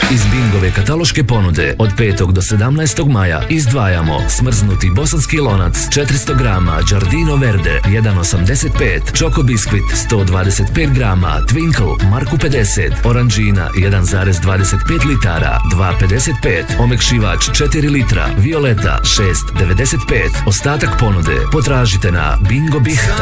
Iz Bingove kataloške ponude od 5. do 17. maja izdvajamo smrznuti bosanski lonac 400 grama Giardino Verde 1,85, Choco Biscuit 125 grama Twinkle Marku 50, Oranžina 1,25 litara 2,55, omekšivač 4 litra Violeta 6,95. Ostatak ponude potražite na Bingo Bih.